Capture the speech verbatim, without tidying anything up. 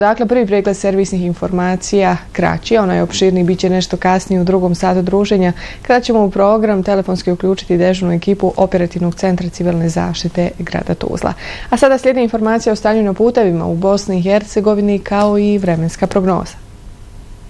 Dakle, prvi pregled servisnih informacija kraći, onaj opširni bit će nešto kasnije u drugom satu druženja, kada ćemo u program telefonski uključiti dežurnu ekipu Operativnog centra civilne zaštite grada Tuzla. A sada slijedi informacija o stanju na putevima u Bosni i Hercegovini kao i vremenska prognoza.